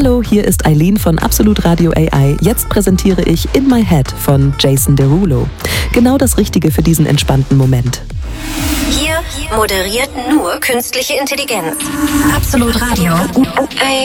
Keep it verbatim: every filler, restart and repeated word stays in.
Hallo, hier ist Eileen von Absolut Radio A I. Jetzt präsentiere ich In My Head von Jason Derulo. Genau das Richtige für diesen entspannten Moment. Hier moderiert nur künstliche Intelligenz. Absolut Radio.